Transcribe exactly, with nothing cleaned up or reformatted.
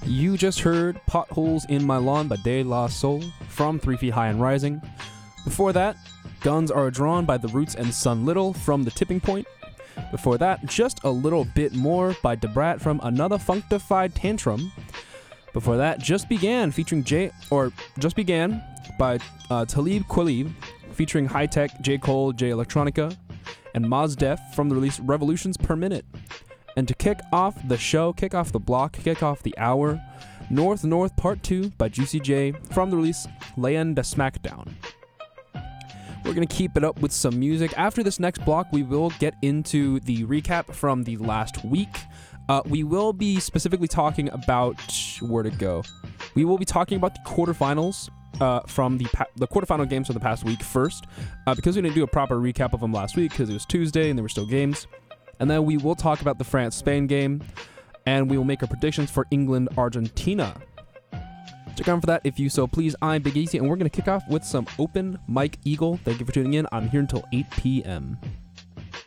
You just heard Potholes in My Lawn by De La Soul from Three Feet High and Rising. Before that, Guns Are Drawn by The Roots and Sun Little from The Tipping Point. Before that, Just a Little Bit More by Debrat from Another Functified Tantrum. Before that, Just Began featuring J or Just Began by uh, Talib Kweli featuring High Tech, J. Cole, J. Electronica, and Mos Def from the release Revolutions Per Minute. And to kick off the show, kick off the block, kick off the hour, North North Part two by Juicy J from the release Layin' Da Smackdown. We're going to keep it up with some music. After this next block, we will get into the recap from the last week. Uh, we will be specifically talking about where to go. We will be talking about the quarterfinals uh, from the pa- the quarterfinal games from the past week first, uh, because we didn't do a proper recap of them last week because it was Tuesday and there were still games. And then we will talk about the France-Spain game, and we will make our predictions for England-Argentina. Check out for that if you so please. I'm Big Easy, and we're going to kick off with some Open Mike Eagle. Thank you for tuning in. I'm here until eight p.m.